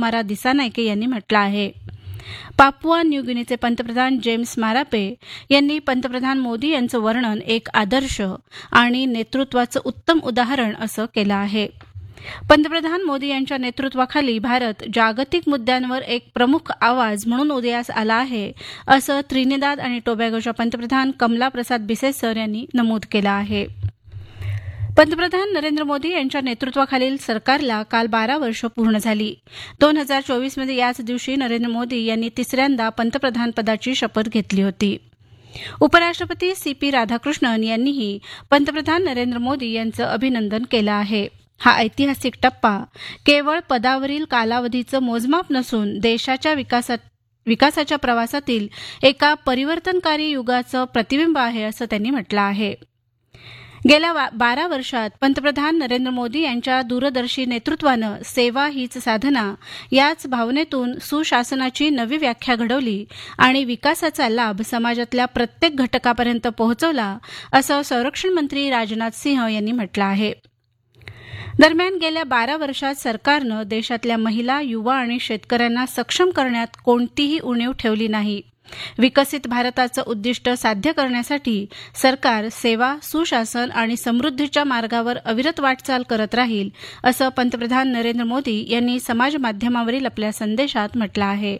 राजकुमारा दिसानायके यांनी म्हटलं आहे. पापुआ न्यू गिनीचे पंतप्रधान जेम्स मारापे यांनी पंतप्रधान मोदी यांचं वर्णन एक आदर्श आणि नेतृत्वाचं उत्तम उदाहरण असं केलं आहे. पंतप्रधान मोदी यांच्या नेतृत्वाखाली भारत जागतिक मुद्द्यांवर एक प्रमुख आवाज म्हणून उदयास आला आहे, असं त्रिनिदाद आणि टोबॅगोच्या पंतप्रधान कमला प्रसाद बिसेसर यांनी नमूद केलं आहे. पंतप्रधान नरेंद्र मोदी यांच्या नेतृत्वाखालील सरकारला काल 12 वर्ष पूर्ण झाली. 2024 मध्ये याच दिवशी नरेंद्र मोदी यांनी तिसऱ्यांदा पंतप्रधान पदाची शपथ घेतली होती. उपराष्ट्रपती CP राधाकृष्णन यांनीही पंतप्रधान नरेंद्र मोदी यांचं अभिनंदन केलं आहे. हा ऐतिहासिक टप्पा केवळ पदावरील कालावधीचं मोजमाप नसून देशाच्या विकासाच्या प्रवासातील एका परिवर्तनकारी युगाचं प्रतिबिंब आहे, असं त्यांनी म्हटलं आहे. गेल्या 12 वर्षात पंतप्रधान नरेंद्र मोदी यांच्या दूरदर्शी नेतृत्वानं सेवा हीच साधना याच भावनेतून सुशासनाची नवी व्याख्या घडवली आणि विकासाचा लाभ समाजातल्या प्रत्येक घटकापर्यंत पोहोचवला, असं संरक्षण मंत्री राजनाथ सिंह यांनी म्हटलं आहे. दरम्यान गेल्या 12 वर्षात सरकारनं देशातल्या महिला, युवा आणि शेतकऱ्यांना सक्षम करण्यात कोणतीही उणीव ठेवली नाही. विकसित भारताचं उद्दिष्ट साध्य करण्यासाठी सरकार सेवा, सुशासन आणि समृद्धीच्या मार्गावर अविरत वाटचाल करत राहील, असं पंतप्रधान नरेंद्र मोदी यांनी समाज माध्यमावरील आपल्या संदेशात म्हटलं आहे.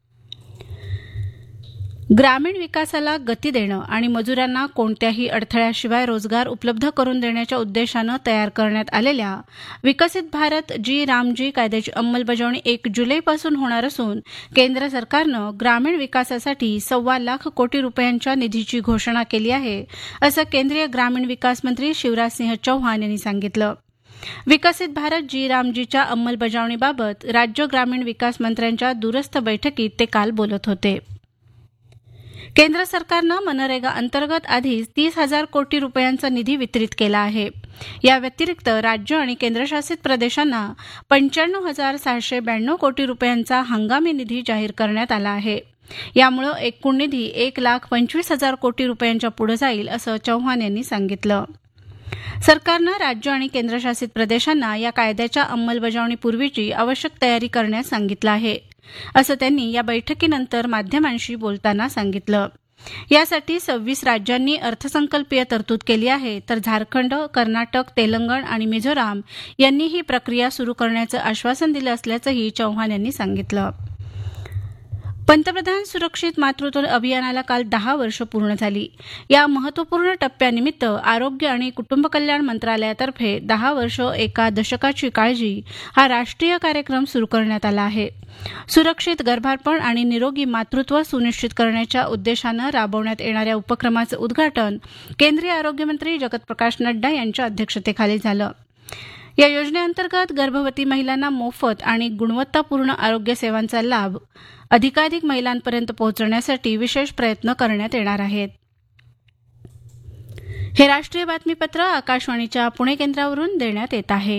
ग्रामीण विकासाला गती देणं आणि मजुरांना कोणत्याही अडथळ्याशिवाय रोजगार उपलब्ध करून देण्याच्या उद्देशानं तयार करण्यात आलेल्या विकसित भारत रामजी कायद्याची अंमलबजावणी 1 जुलैपासून होणार असून केंद्र सरकारनं ग्रामीण विकासासाठी 1.25 लाख कोटी रुपयांच्या निधीची घोषणा केली आहे, असं केंद्रीय ग्रामीण विकास मंत्री शिवराजसिंह चौहान यांनी सांगितलं. विकसित भारत रामजीच्या अंमलबजावणीबाबत राज्य ग्रामीण विकास मंत्र्यांच्या दूरस्थ बैठकीत ते काल बोलत होते. केंद्र सरकारनं मनरेगा अंतर्गत आधीच 30,000 कोटी रुपयांचा निधी वितरित केला आहे. या व्यतिरिक्त राज्य आणि केंद्रशासित प्रदेशांना 95,692 कोटी रुपयांचा हंगामी निधी जाहीर करण्यात आला आहे. यामुळे एकूण निधी 1,25,000 कोटी रुपयांच्या पुढे जाईल, असं चौहान यांनी सांगितलं. सरकारनं राज्य आणि केंद्रशासित प्रदेशांना या कायद्याच्या अंमलबजावणीपूर्वीची आवश्यक तयारी करण्यास सांगितलं आहे, असं त्यांनी या बैठकीनंतर माध्यमांशी बोलताना सांगितलं. यासाठी 26 राज्यांनी अर्थसंकल्पीय तरतूद केली आहे, तर झारखंड, कर्नाटक, तेलंगण आणि मिझोराम यांनी ही प्रक्रिया सुरू करण्याचं आश्वासन दिलं असल्याचंही चौहान यांनी सांगितलं. पंतप्रधान सुरक्षित मातृत्व अभियानाला काल 10 वर्ष पूर्ण झाली. या महत्वपूर्ण टप्प्यानिमित्त आरोग्य आणि कुटुंब कल्याण मंत्रालयातर्फे 10 वर्ष एका दशकाची काळजी हा राष्ट्रीय कार्यक्रम सुरू करण्यात आला आहे. सुरक्षित गर्भारपण आणि निरोगी मातृत्व सुनिश्चित करण्याच्या उद्देशानं राबवण्यात येणाऱ्या उपक्रमाचं उद्घाटन केंद्रीय आरोग्यमंत्री जगत प्रकाश नड्डा यांच्या अध्यक्षतेखाली झालं. या योजनेअंतर्गत गर्भवती महिलांना मोफत आणि गुणवत्तापूर्ण आरोग्य सेवांचा लाभ अधिकाधिक महिलांपर्यंत पोहोचवण्यासाठी विशेष प्रयत्न करण्यात येणार आहेत. हे राष्ट्रीय बातमीपत्र आकाशवाणीच्या पुणे केंद्रावरून देण्यात येत आहे.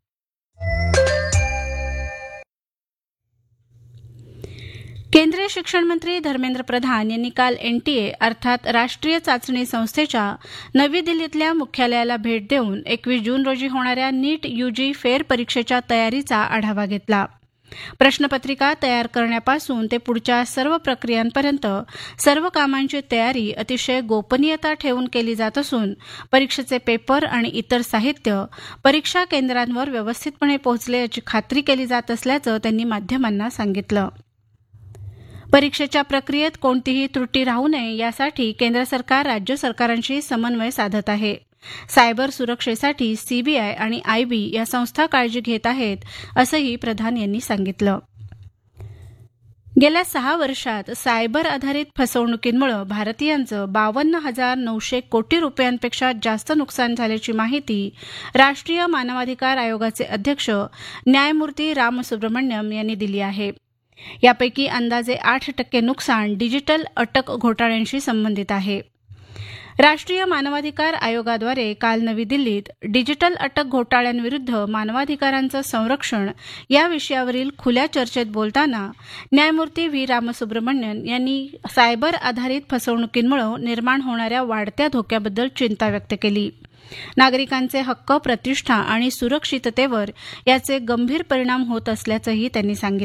केंद्रीय शिक्षण मंत्री धर्मेंद्र प्रधान यांनी काल NTA अर्थात राष्ट्रीय चाचणी संस्थेच्या नवी दिल्लीतल्या मुख्यालयाला भेट देऊन 21 जून रोजी होणाऱ्या नीट UG फेर परीक्षेच्या तयारीचा आढावा घेतला. प्रश्नपत्रिका तयार करण्यापासून ते पुढच्या सर्व प्रक्रियांपर्यंत सर्व कामांची तयारी अतिशय गोपनीयता ठेवून केली जात असून परीक्षेचे पेपर आणि इतर साहित्य परीक्षा केंद्रांवर व्यवस्थितपणे पोहोचले याची खात्री केली जात असल्याचं त्यांनी माध्यमांना सांगितलं. परीक्षेच्या प्रक्रियेत कोणतीही त्रुटी राहू नये यासाठी केंद्र सरकार राज्य सरकारांशी समन्वय साधत आहे. सायबर सुरक्षेसाठी CBI आणि IB या संस्था काळजी घेत आहेत, असंही प्रधान यांनी सांगितलं. गेल्या 6 वर्षात सायबर आधारित फसवणुकींमुळे भारतीयांचं 52,900 कोटी रुपयांपेक्षा जास्त नुकसान झाल्याची माहिती राष्ट्रीय मानवाधिकार आयोगाचे अध्यक्ष न्यायमूर्ती रामसुब्रमण्यम यांनी दिली आहे. यापैकी अंदाजे 8% नुकसान डिजिटल अटक घोटाळ्यांशी संबंधित आहे. राष्ट्रीय मानवाधिकार आयोगाद्वारे काल नवी दिल्लीत डिजिटल अटक घोटाळ्यांविरुद्ध मानवाधिकारांचं संरक्षण या विषयावरील खुल्या चर्चेत बोलताना न्यायमूर्ती व्ही रामसुब्रमण्यन यांनी सायबर आधारित फसवणुकींमुळे निर्माण होणाऱ्या वाढत्या धोक्याबद्दल चिंता व्यक्त केली. नागरिकांचे हक्क, प्रतिष्ठा आणि सुरक्षिततेवर याचे गंभीर परिणाम होत असल्याचंही त्यांनी सांगितलं.